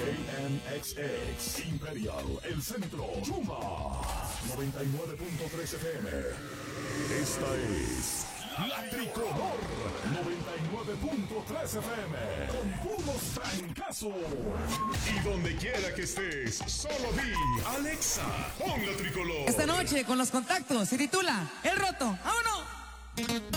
KMXX Imperial, El Centro, Yuma, 99.3 FM. Esta es La Tricolor, 99.3 FM, con puros trancazos. Y donde quiera que estés, solo di, Alexa, pon La Tricolor. Esta noche con los contactos se titula El Roto. ¡Vámonos!